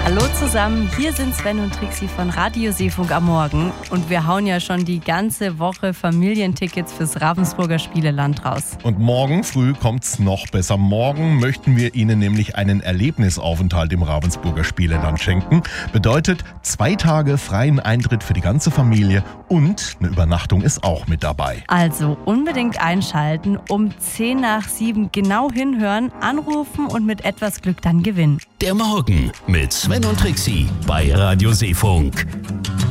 Hallo zusammen, hier sind Sven und Trixi von Radio Seefunk am Morgen und wir hauen ja schon die ganze Woche Familientickets fürs Ravensburger Spieleland raus. Und morgen früh kommt's noch besser. Morgen möchten wir Ihnen nämlich einen Erlebnisaufenthalt im Ravensburger Spieleland schenken. Bedeutet 2 Tage freien Eintritt für die ganze Familie und eine Übernachtung ist auch mit dabei. Also unbedingt einschalten, um 6:50 genau hinhören, anrufen und mit etwas Glück dann gewinnen. Der Morgen mit Sven und Trixi bei Radio Seefunk.